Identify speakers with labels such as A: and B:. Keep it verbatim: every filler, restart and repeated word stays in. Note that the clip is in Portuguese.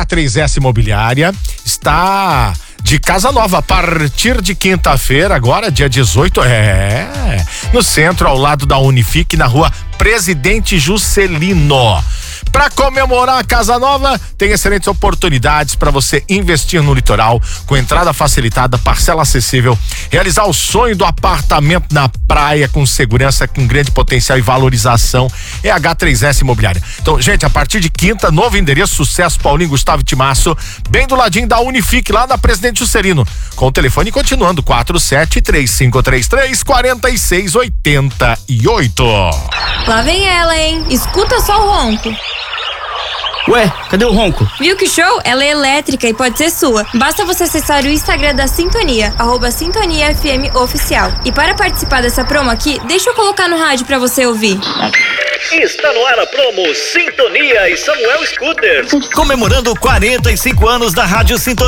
A: H três S Imobiliária está de casa nova a partir de quinta-feira, agora dia dezoito, é, no centro, ao lado da Unifique, na rua Presidente Juscelino. Para comemorar a casa nova, tem excelentes oportunidades para você investir no litoral, com entrada facilitada, parcela acessível, realizar o sonho do apartamento na praia com segurança, com grande potencial e valorização. É H três S Imobiliária. Então, gente, a partir de quinta, novo endereço, Sucesso, Paulinho Gustavo Timaço, bem do ladinho da Unifique, lá na Presidente Juscelino, com o telefone continuando quatro sete três cinco três três quatro seis oito oito.
B: Lá vem ela, hein? Escuta só o ronco.
C: Ué, cadê o ronco?
B: Viu que show? Ela é elétrica e pode ser sua. Basta você acessar o Instagram da Sintonia, arroba Sintonia F M Oficial. E para participar dessa promo aqui, deixa eu colocar no rádio pra você ouvir.
D: Está no ar a promo Sintonia e Samuel Scooter.
E: Comemorando quarenta e cinco anos da Rádio Sintonia.